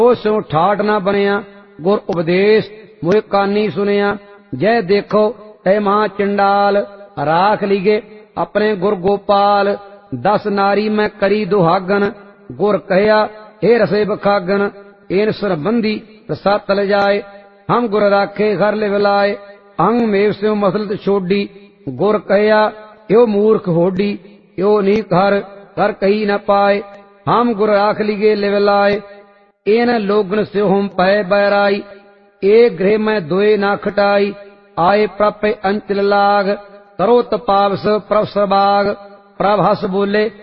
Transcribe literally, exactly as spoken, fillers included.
ओ स्यों ठाट ना बनिया गुर उपदेश मोए कानी सुनिया। जय देखो तय महा चंडाल राख लीगे अपने गुर गोपाल। दस नारी मैं करी दुहागन गुर कहया हे रसे बखागन। एन सरबंधी रसा तल जाए हम गुर राखे घर ले विलाए। अंग मेव स्यों मसलत छोड़ी गुर कहया यो मूर्ख होडी। यो नीक हर कर कही न पाए हम गुर राख लीगे ले विलाए। एन लोगन से हम पै बैराई एक गृह में दोए ना खटाई। आए प्रप अंचल लाग करो तपावस प्रभ सबाग। प्रभ हस बोले